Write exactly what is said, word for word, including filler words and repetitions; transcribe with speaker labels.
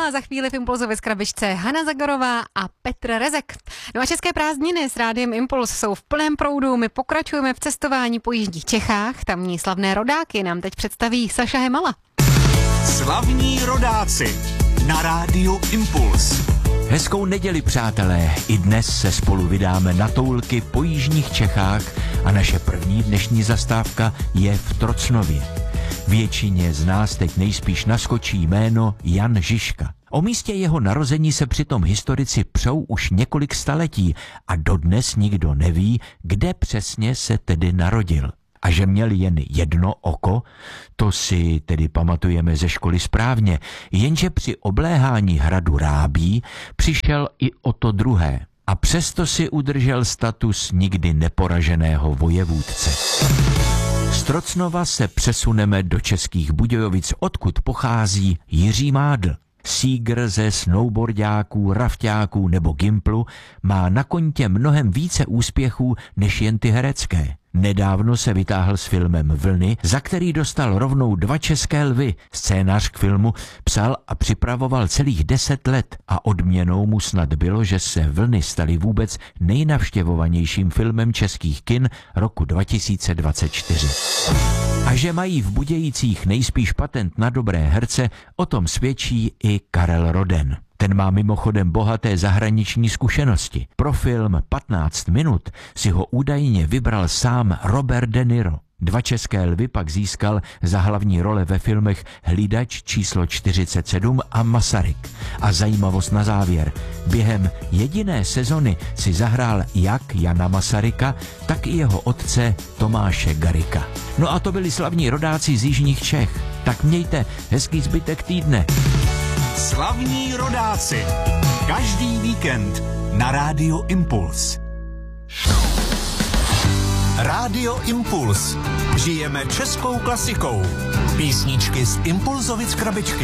Speaker 1: Mala, za chvíli v Impulzově skrabičce Hana Zagorová a Petr Rezek. No a české prázdniny s Rádiem Impuls jsou v plném proudu. My pokračujeme v cestování po jižních Čechách. Tamní slavné rodáky nám teď představí Saša Hemala.
Speaker 2: Slavní rodáci na Rádiu Impuls.
Speaker 3: Hezkou neděli, přátelé. I dnes se spolu vydáme na toulky po jižních Čechách a naše první dnešní zastávka je v Trocnově. Většině z nás teď nejspíš naskočí jméno Jan Žižka. O místě jeho narození se přitom historici přou už několik staletí a dodnes nikdo neví, kde přesně se tedy narodil. A že měl jen jedno oko, to si tedy pamatujeme ze školy správně, jenže při obléhání hradu Rábí přišel i o to druhé. A přesto si udržel status nikdy neporaženého vojevůdce. Z Trocnova se přesuneme do Českých Budějovic, odkud pochází Jiří Mádl. Sígr ze snowboardáků, rafťáků nebo gimplu má na kontě mnohem více úspěchů než jen ty herecké. Nedávno se vytáhl s filmem Vlny, za který dostal rovnou dva české lvy. Scénář k filmu psal a připravoval celých deset let a odměnou mu snad bylo, že se Vlny staly vůbec nejnavštěvovanějším filmem českých kin roku dva tisíce dvacet čtyři. A že mají v Budějicích nejspíš patent na dobré herce, o tom svědčí i Karel Roden. Ten má mimochodem bohaté zahraniční zkušenosti. Pro film patnáct minut si ho údajně vybral sám Robert De Niro. Dva české lvy pak získal za hlavní role ve filmech Hlídač číslo čtyřicet sedm a Masaryk. A zajímavost na závěr. Během jediné sezony si zahrál jak Jana Masaryka, tak i jeho otce Tomáše Garrigua. No a to byli slavní rodáci z jižních Čech. Tak mějte hezký zbytek týdne.
Speaker 2: Slavní rodáci. Každý víkend na Rádiu Impuls. Rádio Impuls. Žijeme českou klasikou. Písničky z Impulzovic krabičky.